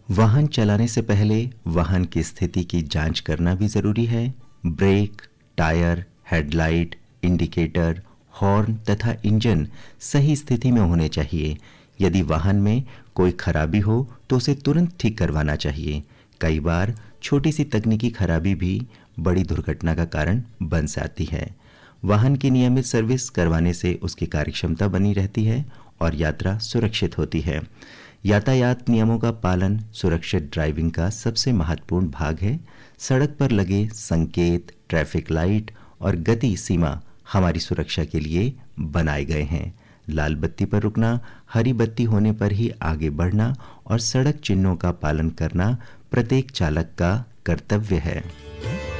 वाहन चलाने से पहले वाहन की स्थिति की जांच करना भी जरूरी है। Break, tyre, headlight, indicator, horn तथा इंजन सही स्थिति में होने चाहिए। यदि वाहन में कोई खराबी हो तो उसे तुरंत ठीक करवाना चाहिए। कई बार छोटी सी तकनीकी खराबी भी बड़ी दुर्घटना का कारण बन जाती है। वाहन की नियमित सर्विस करवाने से उसकी कार्यक्षमता बनी रहती है और यात्रा सुरक्षित होती है। यातायात नियमों का पालन सुरक्षित ड्राइविंग का सबसे महत्वपूर्ण भाग है। सड़क पर लगे संकेत, ट्रैफिक लाइट और गति सीमा हमारी सुरक्षा के लिए बनाए गए हैं। लाल बत्ती पर रुकना, हरी बत्ती होने पर ही आगे बढ़ना और सड़क चिन्हों का पालन करना प्रत्येक चालक का कर्तव्य है।